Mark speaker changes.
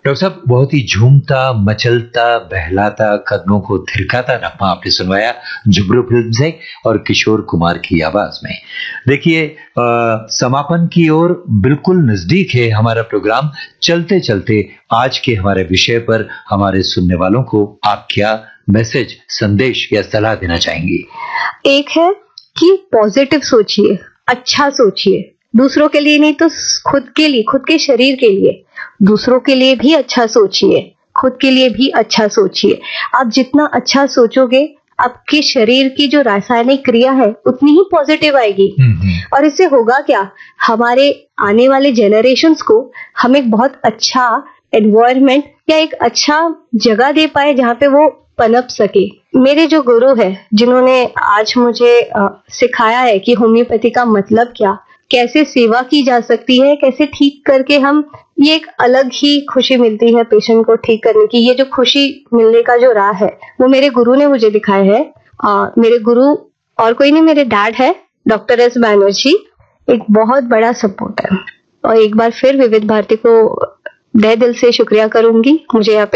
Speaker 1: Doctor साहब, बहुत ही झूमता, मचलता, बहलाता, कदमों को थिरकाता नगमा आपने सुनवाया जुगनू फिल्म से और किशोर कुमार की आवाज में। देखिए, समापन की ओर बिल्कुल नजदीक है हमारा प्रोग्राम। चलते चलते आज के हमारे विषय पर हमारे सुनने वालों को आप क्या मैसेज, संदेश या सलाह देना चाहेंगी?
Speaker 2: एक है कि पॉजिटिव सोचिए, अच्छा सोचिए, दूसरों के लिए नहीं तो खुद के लिए, खुद के शरीर के लिए। दूसरों के लिए भी अच्छा सोचिए, खुद के लिए भी अच्छा सोचिए। आप जितना अच्छा सोचोगे, आपके शरीर की जो रासायनिक क्रिया है उतनी ही पॉजिटिव आएगी। और इससे होगा क्या, हमारे आने वाले जनरेशन्स को हम एक बहुत अच्छा एनवायरनमेंट या एक अच्छा जगह दे पाए जहाँ पे वो पनप सके। मेरे जो गुरु है, जिन्होंने आज मुझे सिखाया है कि होम्योपैथी का मतलब क्या, कैसे सेवा की जा सकती है, कैसे ठीक करके हम, ये एक अलग ही खुशी मिलती है पेशेंट को ठीक करने की। ये जो खुशी मिलने का जो राह है वो मेरे गुरु ने मुझे दिखाया है। मेरे गुरु और कोई नहीं, मेरे डैड है, डॉक्टर एस बैनर्जी, एक बहुत बड़ा सपोर्ट है। और एक बार फिर विविध भारती को तहे दिल से शुक्रिया करूंगी मुझे यहाँ पे